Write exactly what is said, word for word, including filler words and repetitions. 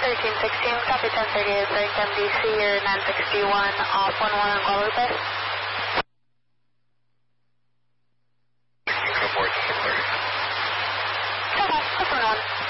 thirteen sixteen, copy ten thirty-eight, Farrington D C, you're nine sixty-one, off one one on Guadalupe. Report six thirty. Okay, that's one one.